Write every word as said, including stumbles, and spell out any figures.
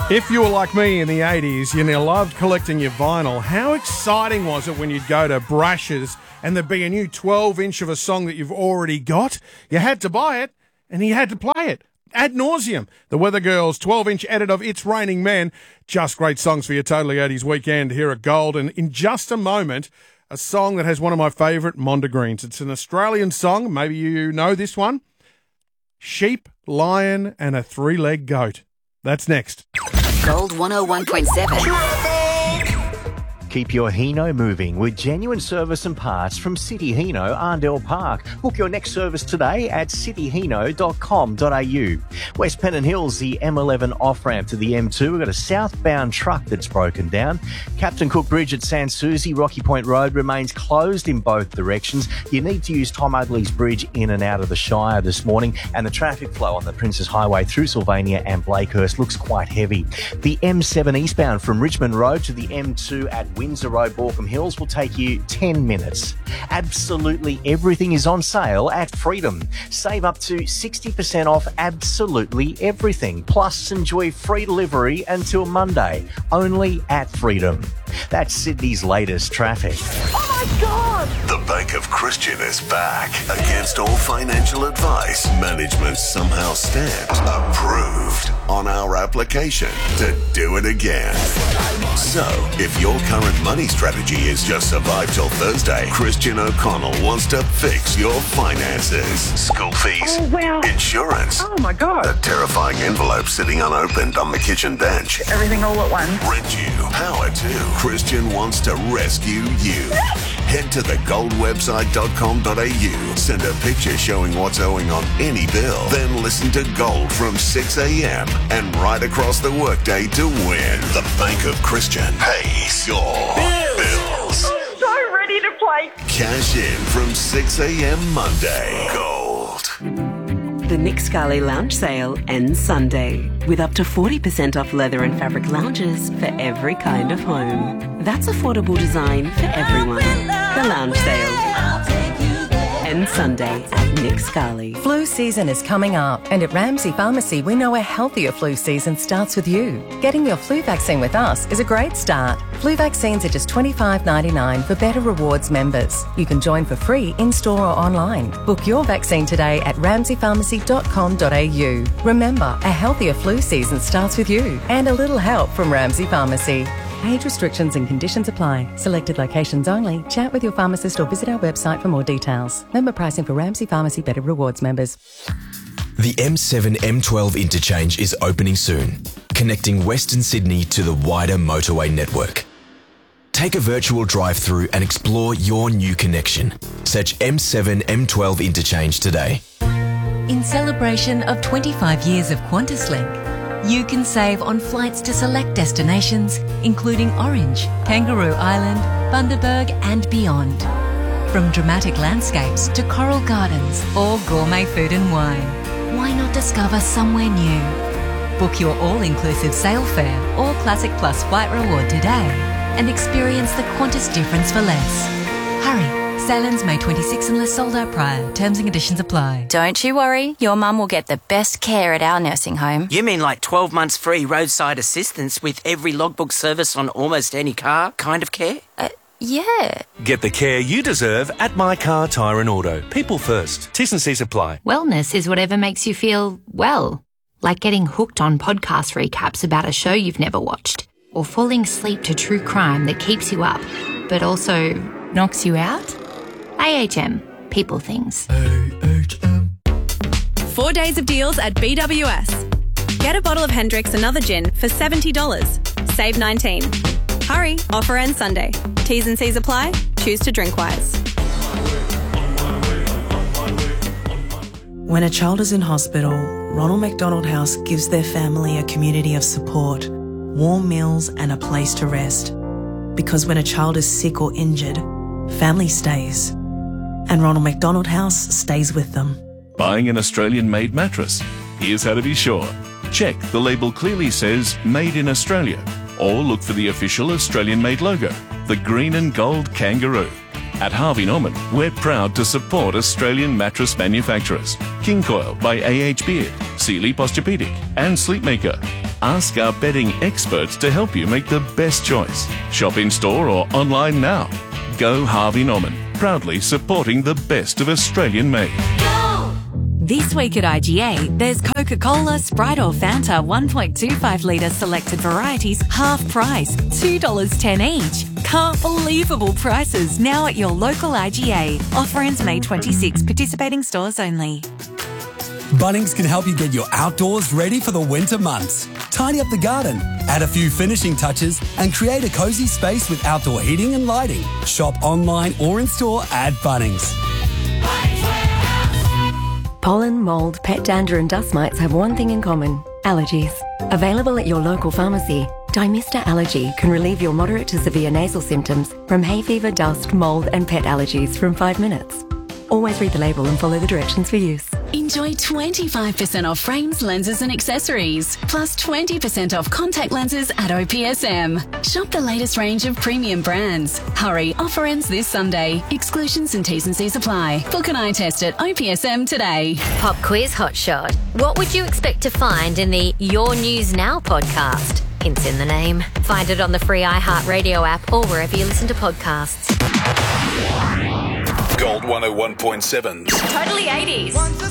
If you were like me in the eighties, you know, loved collecting your vinyl, how exciting was it when you'd go to Brash's and there'd be a new twelve inch of a song that you've already got? You had to buy it and you had to play it ad nauseum. The Weather Girls twelve inch edit of It's Raining Men. Just great songs for your Totally eighties weekend here at Gold. And in just a moment, a song that has one of my favourite Mondegreens. It's an Australian song. Maybe you know this one. Sheep, Lion and a Three-Legged Goat. That's next. Gold one oh one point seven. Keep your Hino moving with genuine service and parts from City Hino, Arndell Park. Book your next service today at city hino dot com dot a u. West Pennant Hills, the M eleven off-ramp to the M two. We've got a southbound truck that's broken down. Captain Cook Bridge at Sans Souci, Rocky Point Road remains closed in both directions. You need to use Tom Ugley's Bridge in and out of the Shire this morning, and the traffic flow on the Princes Highway through Sylvania and Blakehurst looks quite heavy. The M seven eastbound from Richmond Road to the M two at Windsor Road, Borkham Hills will take you ten minutes. Absolutely everything is on sale at Freedom. Save up to sixty percent off absolutely everything. Plus enjoy free delivery until Monday. Only at Freedom. That's Sydney's latest traffic. Oh my God! The Bank of Christian is back. Against all financial advice, management somehow stamped approved on our application to do it again. So, if your current money strategy is just survive till Thursday, Christian O'Connell wants to fix your finances. School fees, oh, wow. insurance, oh my God, a terrifying envelope sitting unopened on the kitchen bench. Everything all at once. Rent you, power to. Christian wants to rescue you. Head to the gold website dot com dot a u. Send a picture showing what's owing on any bill. Then listen to Gold from six a.m. and right across the workday to win. The Bank of Christian pays your bills. I'm so ready to play. Cash in from six a.m. Monday. Gold. The Nick Scali Lounge Sale ends Sunday with up to forty percent off leather and fabric lounges for every kind of home. That's affordable design for everyone. The Lounge Sale ends Sunday at Nick Scali. Flu season is coming up, and at Ramsay Pharmacy we know a healthier flu season starts with you. Getting your flu vaccine with us is a great start. Flu vaccines are just twenty-five ninety-nine for Better Rewards members. You can join for free in-store or online. Book your vaccine today at ramsay pharmacy dot com dot a u. Remember, a healthier flu season starts with you, and a little help from Ramsay Pharmacy. Age restrictions and conditions apply. Selected locations only. Chat with your pharmacist or visit our website for more details. Member pricing for Ramsay Pharmacy Better Rewards members. The M seven M twelve interchange is opening soon, connecting Western Sydney to the wider motorway network. Take a virtual drive-through and explore your new connection. Search M seven M twelve interchange today. In celebration of twenty-five years of QantasLink, you can save on flights to select destinations, including Orange, Kangaroo Island, Bundaberg and beyond. From dramatic landscapes to coral gardens or gourmet food and wine, why not discover somewhere new? Book your all-inclusive sail fare or Classic Plus flight reward today and experience the Qantas difference for less. Hurry! Sailings May twenty-sixth unless sold out prior. Terms and conditions apply. Don't you worry, your mum will get the best care at our nursing home. You mean like twelve months free roadside assistance with every logbook service on almost any car kind of care? Uh, yeah. Get the care you deserve at My Car, Tyre and Auto. People first. T's and C's apply. Wellness is whatever makes you feel well. Like getting hooked on podcast recaps about a show you've never watched. Or falling asleep to true crime that keeps you up, but also knocks you out. A H M. People things. A H M. Four days of deals at B W S. Get a bottle of Hendrick's Another Gin for seventy dollars. Save nineteen dollars. Hurry, offer ends Sunday. T's and C's apply. Choose to drink wise. When a child is in hospital, Ronald McDonald House gives their family a community of support, warm meals and a place to rest. Because when a child is sick or injured, family stays. And Ronald McDonald House stays with them. Buying an Australian-made mattress? Here's how to be sure. Check the label clearly says Made in Australia, or look for the official Australian-made logo, the green and gold kangaroo. At Harvey Norman, we're proud to support Australian mattress manufacturers. King Coil by A H Beard, Sealy Posturepedic and Sleepmaker. Ask our bedding experts to help you make the best choice. Shop in store or online now. Go Harvey Norman, proudly supporting the best of Australian made. This week at I G A, there's Coca-Cola, Sprite or Fanta one point two five litre selected varieties half price, two dollars ten each. Can't believable prices now at your local I G A. Offer ends May twenty-sixth, participating stores only. Bunnings can help you get your outdoors ready for the winter months. Tidy up the garden, add a few finishing touches, and create a cosy space with outdoor heating and lighting. Shop online or in store at Bunnings. Pollen, mould, pet dander and dust mites have one thing in common: allergies. Available at your local pharmacy, Dymista Allergy can relieve your moderate to severe nasal symptoms from hay fever, dust, mould and pet allergies from five minutes. Always read the label and follow the directions for use. Enjoy twenty-five percent off frames, lenses and accessories, plus twenty percent off contact lenses at O P S M. Shop the latest range of premium brands. Hurry, offer ends this Sunday. Exclusions and T's and C's apply. Book an eye test at O P S M today. Pop quiz hotshot. What would you expect to find in the Your News Now podcast? Hints in the name. Find it on the free iHeartRadio app or wherever you listen to podcasts. Gold one oh one point seven. Totally eighties.